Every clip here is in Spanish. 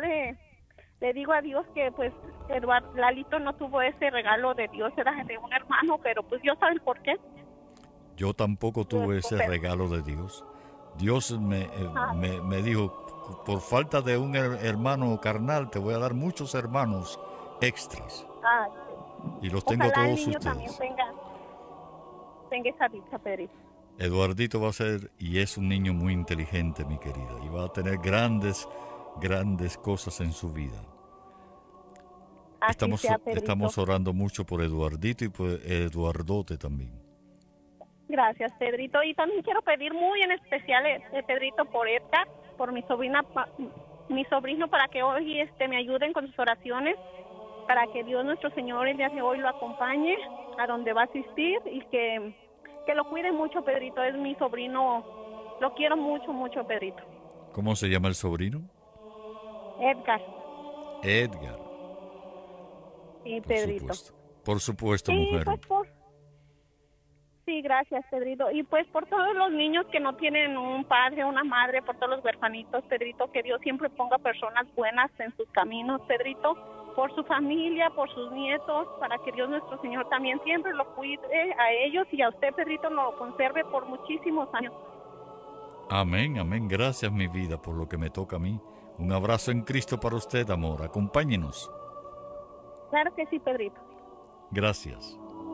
le digo a Dios que pues Lalito no tuvo ese regalo de Dios, era de un hermano, pero pues Dios sabe el por qué. Yo tampoco tuve ese regalo de Dios. Dios me dijo, por falta de un hermano carnal, te voy a dar muchos hermanos extras. Sí. Y los tengo Ojalá el todos niño también ustedes. tenga esa dicha, Pedrito. Eduardito va a ser y es un niño muy inteligente, mi querida, y va a tener grandes cosas en su vida. Así sea, Pedrito. Estamos orando mucho por Eduardito y por Eduardote también. Gracias, Pedrito. Y también quiero pedir muy en especial, Pedrito, por Edgar, por mi sobrino, para que hoy me ayuden con sus oraciones, para que Dios nuestro Señor el día de hoy lo acompañe a donde va a asistir y que lo cuide mucho, Pedrito. Es mi sobrino, lo quiero mucho, mucho, Pedrito. ¿Cómo se llama el sobrino? Edgar. Edgar. Sí, Pedrito. Por supuesto, Sí, mujer. Sí, gracias, Pedrito. Y pues por todos los niños que no tienen un padre o una madre, por todos los huerfanitos, Pedrito, que Dios siempre ponga personas buenas en sus caminos, Pedrito, por su familia, por sus nietos, para que Dios nuestro Señor también siempre lo cuide a ellos y a usted, Pedrito, lo conserve por muchísimos años. Amén, amén. Gracias, mi vida, por lo que me toca a mí. Un abrazo en Cristo para usted, amor. Acompáñenos. Claro que sí, Pedrito. Gracias.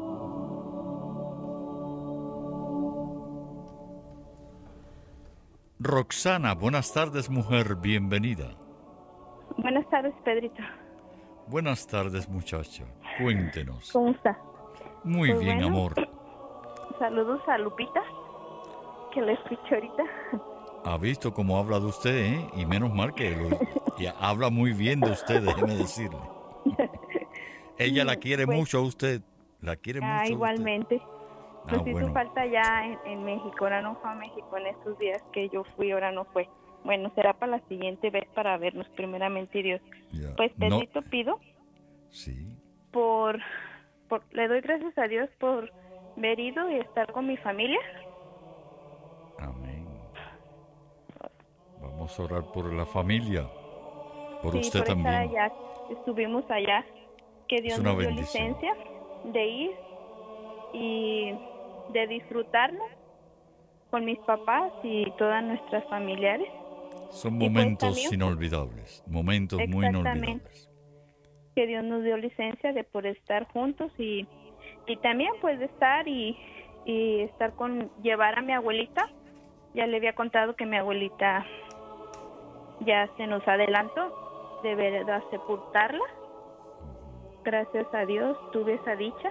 Roxana, buenas tardes, mujer, bienvenida. Buenas tardes, Pedrito. Buenas tardes, muchacha. Cuéntenos. ¿Cómo está? Muy Pues bien, bueno, amor. Saludos a Lupita, que la escucho ahorita. Ha visto cómo habla de usted, ¿eh? Y menos mal que y habla muy bien de usted, déjeme decirle. Ella la quiere pues, mucho a usted. La quiere mucho a usted. Igualmente. Pues hizo bueno. falta ya en México, ahora no fue a México en estos días que yo fui, ahora no fue. Bueno, será para la siguiente vez para vernos primeramente Dios. Ya. Pues Pedrito, pido Sí. le doy gracias a Dios por haber ido y estar con mi familia. Amén. Vamos a orar por la familia, por Sí, usted por también. estar allá, estuvimos allá, que Dios nos dio licencia de ir y de disfrutarlo con mis papás y todas nuestras familiares. Son momentos pues, inolvidables, momentos muy inolvidables. Que Dios nos dio licencia de poder estar juntos y también pues de estar y estar llevar a mi abuelita. Ya le había contado que mi abuelita ya se nos adelantó, de verdad sepultarla. Gracias a Dios tuve esa dicha.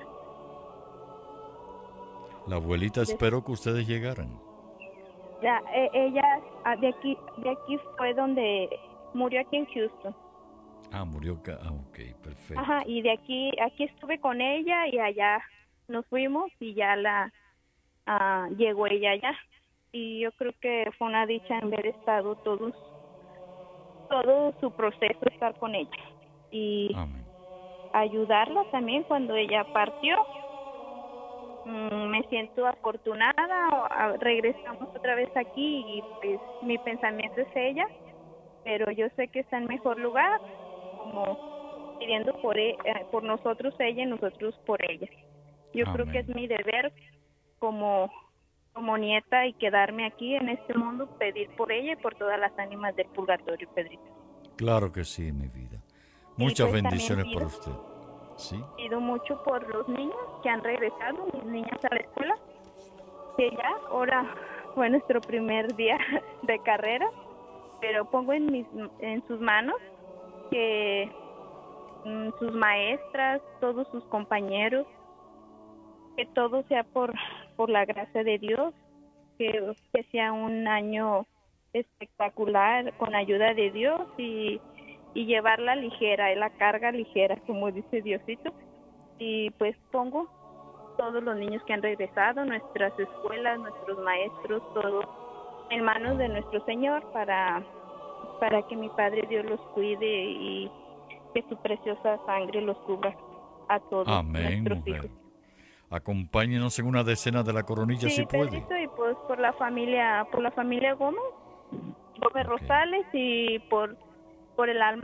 La abuelita esperó que ustedes llegaran. Ya, ella de aquí fue donde murió, aquí en Houston. Murió acá. Ok, perfecto. Ajá, y de aquí estuve con ella y allá nos fuimos y ya llegó ella allá. Y yo creo que fue una dicha en haber estado todo su proceso, estar con ella. Y Amén. Ayudarla también cuando ella partió. Me siento afortunada, regresamos otra vez aquí y pues mi pensamiento es ella, pero yo sé que está en mejor lugar, como pidiendo por nosotros ella y nosotros por ella. Yo creo que es mi deber como nieta y quedarme aquí en este mundo, pedir por ella y por todas las ánimas del purgatorio, Pedrito. Claro que sí, mi vida. Muchas bendiciones para usted. ¿Sí? Pido mucho por los niños que han regresado, mis niñas a la escuela, que ya ahora fue nuestro primer día de carrera, pero pongo en sus manos que sus maestras, todos sus compañeros, que todo sea por la gracia de Dios, que sea un año espectacular con ayuda de Dios y llevarla ligera, la carga ligera, como dice Diosito. Y pues pongo todos los niños que han regresado, nuestras escuelas, nuestros maestros, todo en manos de nuestro Señor para que mi Padre Dios los cuide y que su preciosa sangre los cubra a todos. Amén, nuestros mujer. hijos. Acompáñenos en una decena de la coronilla si puede. Pedrito, y pues por la familia Gómez Okay. Rosales y por el alma